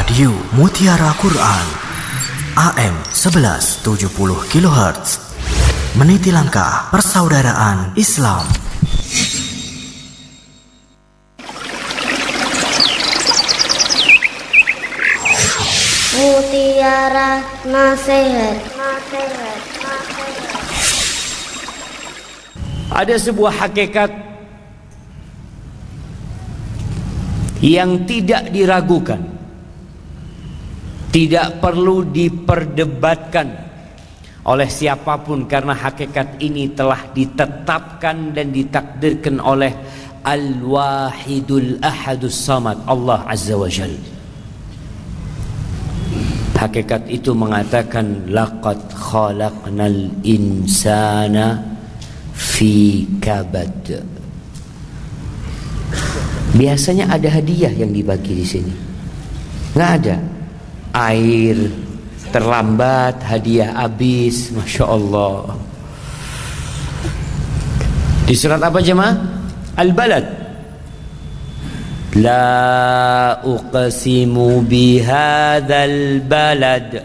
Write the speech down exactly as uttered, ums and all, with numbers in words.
Radio Mutiara Quran A M sebelas tujuh puluh kilohertz, meniti langkah persaudaraan Islam. Mutiara Nasihat. Nasihat. Ada sebuah hakikat yang tidak diragukan, tidak perlu diperdebatkan oleh siapapun, karena hakikat ini telah ditetapkan dan ditakdirkan oleh Al-Wahidul Ahadus Samad, Allah Azza wa Jalla. Hakikat itu mengatakan laqad khalaqnal insana fi kabad. Biasanya ada hadiah yang dibagi di sini. Nggak ada. Air terlambat, hadiah habis, masya Allah. Di surat apa jemaah? Al-Balad. La uqsimu bihadzal balad